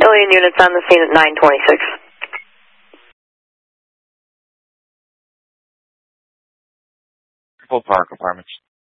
Civilian units on the scene at 926. Full Park Apartments.